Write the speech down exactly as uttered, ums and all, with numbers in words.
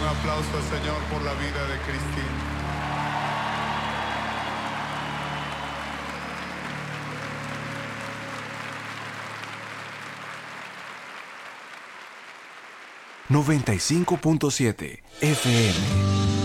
aplauso al Señor por la vida de Cristina. noventa y cinco punto siete F M